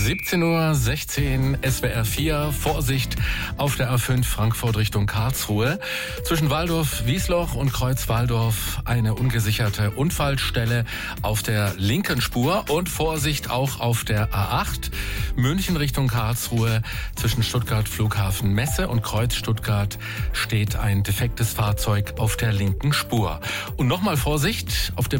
17:16 Uhr, SWR 4, Vorsicht auf der A5 Frankfurt Richtung Karlsruhe. Zwischen Waldorf-Wiesloch und Kreuz-Walldorf eine ungesicherte Unfallstelle auf der linken Spur und Vorsicht auch auf der A8 München Richtung Karlsruhe. Zwischen Stuttgart Flughafen Messe und Kreuz Stuttgart steht ein defektes Fahrzeug auf der linken Spur. Und nochmal Vorsicht auf der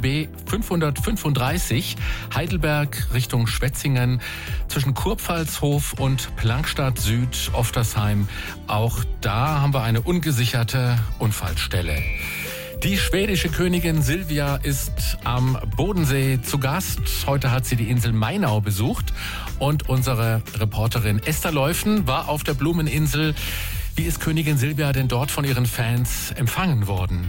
B535 Heidelberg Richtung Schwetzingen zwischen Kurpfalzhof und Plankstadt Süd Oftersheim. Auch da haben wir eine ungesicherte Unfallstelle. Die schwedische Königin Silvia ist am Bodensee zu Gast. Heute hat sie die Insel Mainau besucht und unsere Reporterin Esther Leufen war auf der Blumeninsel. Wie ist Königin Silvia denn dort von ihren Fans empfangen worden?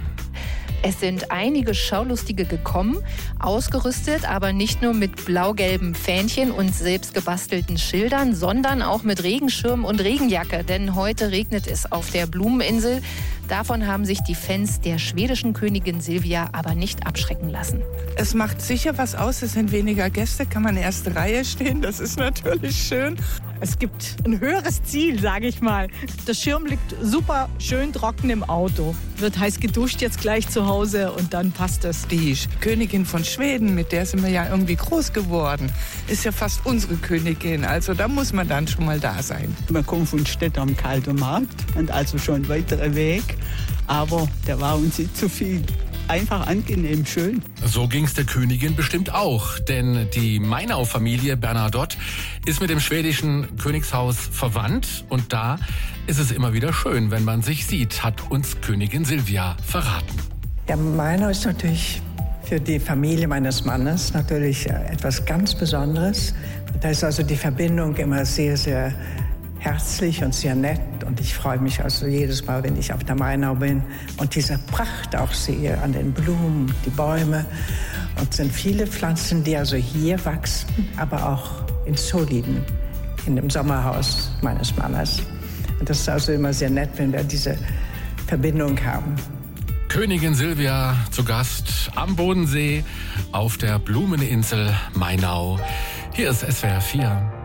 Es sind einige Schaulustige gekommen, ausgerüstet, aber nicht nur mit blau-gelben Fähnchen und selbstgebastelten Schildern, sondern auch mit Regenschirm und Regenjacke. Denn heute regnet es auf der Blumeninsel. Davon haben sich die Fans der schwedischen Königin Silvia aber nicht abschrecken lassen. Es macht sicher was aus, es sind weniger Gäste, kann man in erste Reihe stehen, das ist natürlich schön. Es gibt ein höheres Ziel, sage ich mal. Der Schirm liegt super schön trocken im Auto. Wird heiß geduscht jetzt gleich zu Hause und dann passt es. Die Königin von Schweden, mit der sind wir ja irgendwie groß geworden, ist ja fast unsere Königin. Also da muss man dann schon mal da sein. Wir kommen von Städten am Kalten Markt und also schon ein weiterer Weg. Aber der war uns nicht zu viel. Einfach angenehm, schön. So ging's der Königin bestimmt auch, denn die Mainau-Familie Bernadotte ist mit dem schwedischen Königshaus verwandt und da ist es immer wieder schön, wenn man sich sieht, hat uns Königin Silvia verraten. Ja, Mainau ist natürlich für die Familie meines Mannes natürlich etwas ganz Besonderes. Da ist also die Verbindung immer sehr, sehr herzlich und sehr nett und ich freue mich also jedes Mal, wenn ich auf der Mainau bin und diese Pracht auch sehe an den Blumen, die Bäume und es sind viele Pflanzen, die also hier wachsen, aber auch in Soliden, in dem Sommerhaus meines Mannes. Und das ist also immer sehr nett, wenn wir diese Verbindung haben. Königin Silvia zu Gast am Bodensee auf der Blumeninsel Mainau. Hier ist SWR 4.